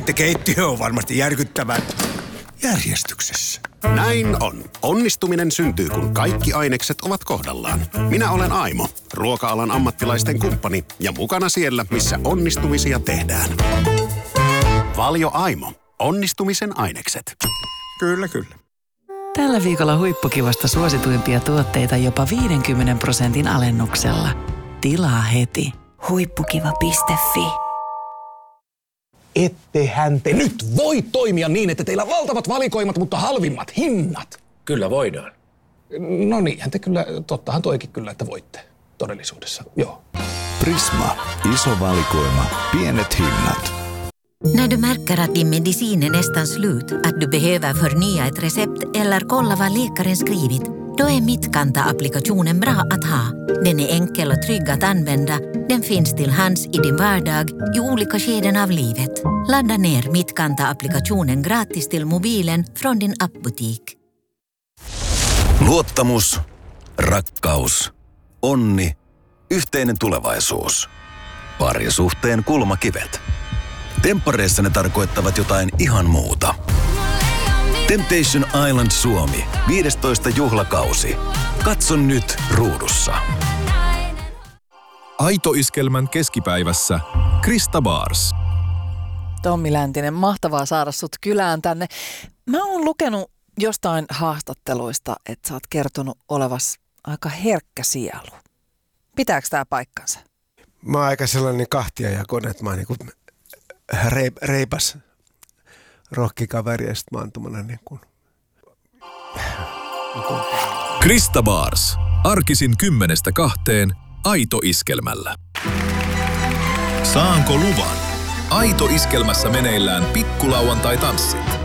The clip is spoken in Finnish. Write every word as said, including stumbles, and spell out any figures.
että keittiö on varmasti järkyttävän järjestyksessä. Näin on. Onnistuminen syntyy, kun kaikki ainekset ovat kohdallaan. Minä olen Aimo, ruoka-alan ammattilaisten kumppani ja mukana siellä, missä onnistumisia tehdään. Valio Aimo. Onnistumisen ainekset. Kyllä, kyllä. Tällä viikolla Huippukivasta suosituimpia tuotteita jopa viidenkymmenen prosentin alennuksella. Tilaa heti. Huippukiva piste fi. Ettehän te nyt voi toimia niin, että teillä on valtavat valikoimat, mutta halvimmat hinnat. Kyllä voidaan. No niinhän te kyllä, tottahan toikin kyllä, että voitte todellisuudessa, joo. Prisma. Iso valikoima. Pienet hinnat. När du märker att din medicin är nästan slut, att du behöver förnya ett recept eller kolla vad läkaren skrivit, då är Mittkanta-applikationen bra att ha. Den är enkel och trygg att använda. Den finns till hands i din vardag i olika skeden av livet. Ladda ner Mittkanta-applikationen gratis till mobilen från din appbutik. Luottamus, rakkaus, onni, yhteinen tulevaisuus. Parisuhteen kulmakivet. Temppareissa ne tarkoittavat jotain ihan muuta. Temptation Island Suomi, viidestoista juhlakausi. Katso nyt ruudussa. Aito-iskelmän keskipäivässä Krista Bars. Tommi Läntinen, mahtavaa saada sut kylään tänne. Mä oon lukenut jostain haastatteluista, että sä oot kertonut olevas aika herkkä sielu. Pitääkö tää paikkansa? Mä oon aika sellainen kahtiajakoinen, että mä oon niinku reipas rokkikaveri ja sit mä oon tommonen niinku... Krista Bars. Arkisin kymmenestä kahteen Aito-iskelmällä. Saanko luvan? Aito-iskelmässä meneillään pikkulauantai-tanssit.